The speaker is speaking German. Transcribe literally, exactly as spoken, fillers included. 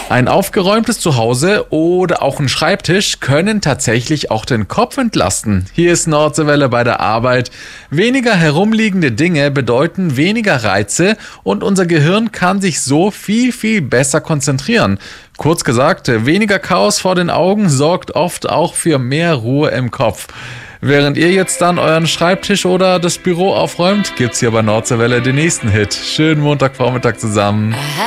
Ein aufgeräumtes Zuhause oder auch ein Schreibtisch können tatsächlich auch den Kopf entlasten. Hier ist Nordseewelle bei der Arbeit. Weniger herumliegende Dinge bedeuten weniger Reize und unser Gehirn kann sich so viel, viel besser konzentrieren. Kurz gesagt, weniger Chaos vor den Augen sorgt oft auch für mehr Ruhe im Kopf. Während ihr jetzt dann euren Schreibtisch oder das Büro aufräumt, gibt's hier bei Nordseewelle den nächsten Hit. Schönen Montagvormittag zusammen.